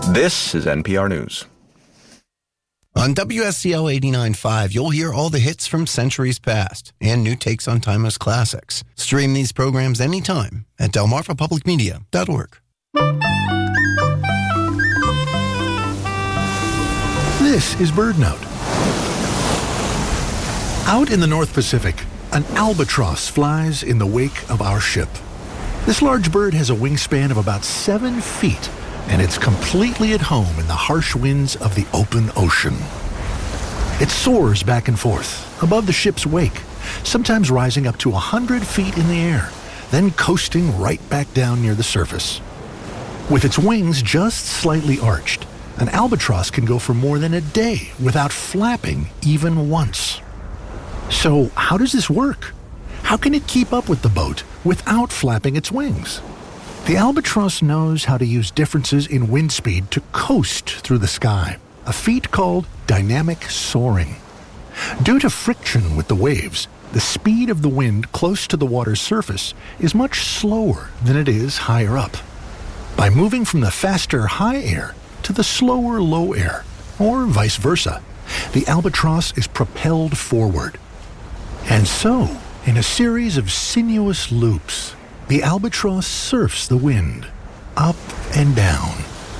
This is NPR News. On WSCL 89.5, you'll hear all the hits from centuries past and new takes on timeless classics. Stream these programs anytime at delmarvapublicmedia.org. This is BirdNote. Out in the North Pacific, an albatross flies in the wake of our ship. This large bird has a wingspan of about 7 feet, and it's completely at home in the harsh winds of the open ocean. It soars back and forth above the ship's wake, sometimes rising up to 100 feet in the air, then coasting right back down near the surface. With its wings just slightly arched, an albatross can go for more than a day without flapping even once. So how does this work? How can it keep up with the boat without flapping its wings? The albatross knows how to use differences in wind speed to coast through the sky, a feat called dynamic soaring. Due to friction with the waves, the speed of the wind close to the water's surface is much slower than it is higher up. By moving from the faster high air to the slower low air, or vice versa, the albatross is propelled forward. And so, in a series of sinuous loops, the albatross surfs the wind, up and down,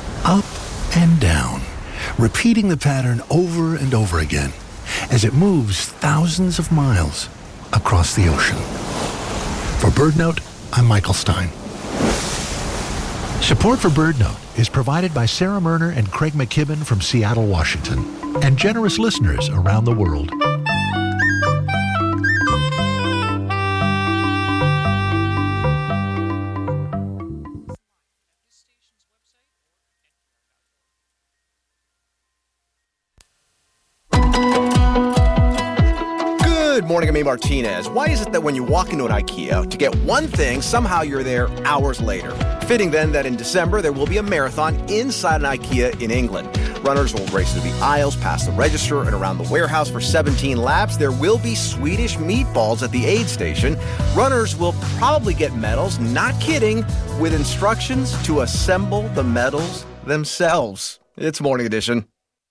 repeating the pattern over and over again as it moves thousands of miles across the ocean. For BirdNote, I'm Michael Stein. Support for BirdNote is provided by Sarah Murner and Craig McKibben from Seattle, Washington, and generous listeners around the world. Good morning, I'm A. Martinez. Why is it that when you walk into an IKEA to get one thing, somehow you're there hours later? Fitting then that in December there will be a marathon inside an IKEA in England. Runners will race through the aisles, past the register, and around the warehouse for 17 laps. There will be Swedish meatballs at the aid station. Runners will probably get medals, not kidding, with instructions to assemble the medals themselves. It's Morning Edition.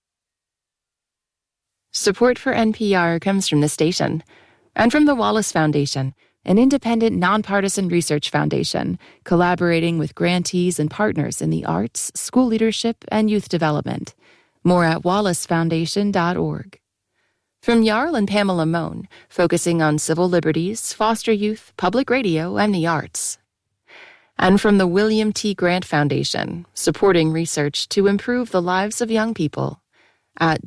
Support for NPR comes from the station and from the Wallace Foundation, an independent, nonpartisan research foundation collaborating with grantees and partners in the arts, school leadership, and youth development. More at wallacefoundation.org. From Jarl and Pamela Mohn, focusing on civil liberties, foster youth, public radio, and the arts. And from the William T. Grant Foundation, supporting research to improve the lives of young people at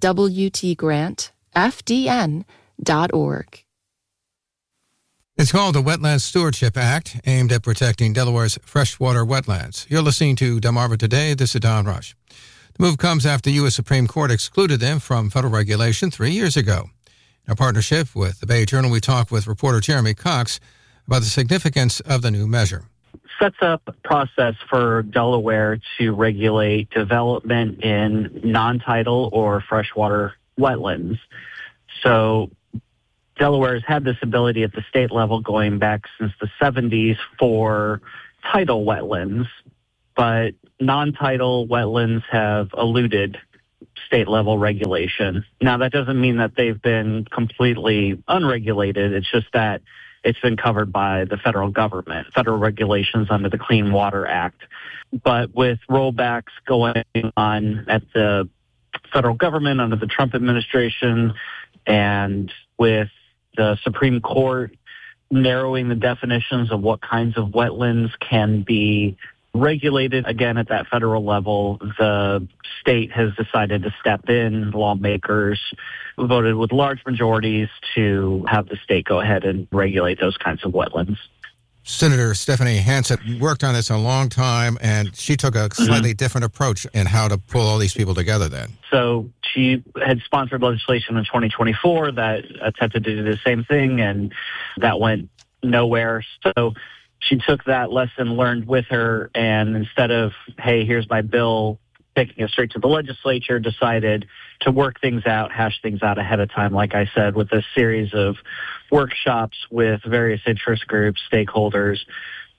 wtgrantfdn.org. It's called the Wetlands Stewardship Act, aimed at protecting Delaware's freshwater wetlands. You're listening to Delmarva Today. This is Don Rush. The move comes after the U.S. Supreme Court excluded them from federal regulation 3 years ago. In a partnership with the Bay Journal, we talked with reporter Jeremy Cox about the significance of the new measure. Sets up a process for Delaware to regulate development in non-tidal or freshwater wetlands. So Delaware has had this ability at the state level going back since the 70s for tidal wetlands, but non-tidal wetlands have eluded state-level regulation. Now, that doesn't mean that they've been completely unregulated. It's just that it's been covered by the federal government, federal regulations under the Clean Water Act. But with rollbacks going on at the federal government under the Trump administration, and with the Supreme Court narrowing the definitions of what kinds of wetlands can be regulated again at that federal level, the state has decided to step in. Lawmakers voted with large majorities to have the state go ahead and regulate those kinds of wetlands. Senator Stephanie Hansett worked on this a long time, and she took a slightly different approach in how to pull all these people together then. So she had sponsored legislation in 2024 that attempted to do the same thing, and that went nowhere. So she took that lesson learned with her, and instead of, hey, here's my bill, taking it straight to the legislature, decided to work things out, hash things out ahead of time, like I said, with a series of workshops with various interest groups, stakeholders,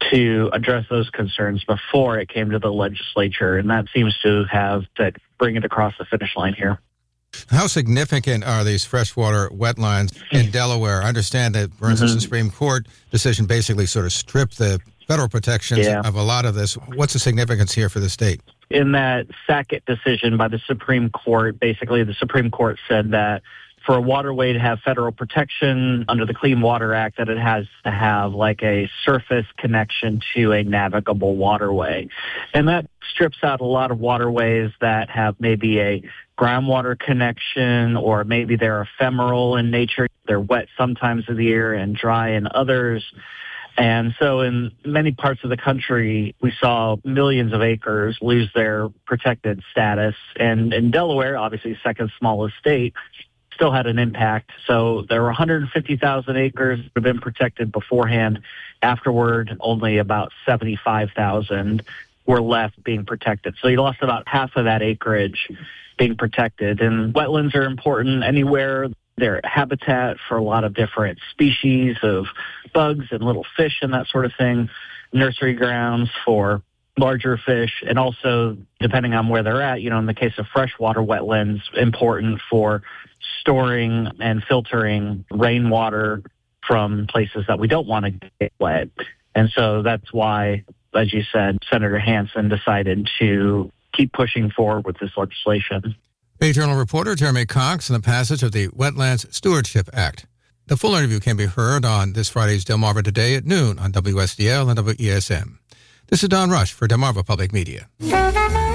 to address those concerns before it came to the legislature, and that seems to have to bring it across the finish line here. How significant are these freshwater wetlands in Delaware? I understand that, for instance, the Supreme Court decision basically sort of stripped the federal protections of a lot of this. What's the significance here for the state? In that Sackett decision by the Supreme Court, basically the Supreme Court said that for a waterway to have federal protection under the Clean Water Act, that it has to have like a surface connection to a navigable waterway. And that strips out a lot of waterways that have maybe a groundwater connection, or maybe they're ephemeral in nature. They're wet sometimes of the year and dry in others. And so in many parts of the country, we saw millions of acres lose their protected status. And in Delaware, obviously second smallest state, still had an impact. So there were 150,000 acres that have been protected beforehand. Afterward, only about 75,000 were left being protected. So you lost about half of that acreage being protected. And wetlands are important anywhere. They're habitat for a lot of different species of bugs and little fish and that sort of thing, nursery grounds for larger fish, and also, depending on where they're at, in the case of freshwater wetlands, important for storing and filtering rainwater from places that we don't want to get wet. And so that's why, as you said, Senator Hansen decided to keep pushing forward with this legislation. Bay Journal reporter Jeremy Cox on the passage of the Wetlands Stewardship Act. The full interview can be heard on this Friday's Delmarva Today at noon on WSDL and WESM. This is Don Rush for Delmarva Public Media.